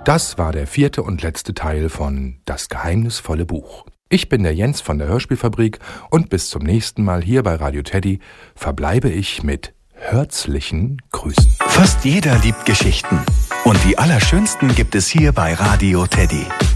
Das war der 4. und letzte Teil von Das geheimnisvolle Buch. Ich bin der Jens von der Hörspielfabrik und bis zum nächsten Mal hier bei Radio Teddy verbleibe ich mit herzlichen Grüßen. Fast jeder liebt Geschichten und die allerschönsten gibt es hier bei Radio Teddy.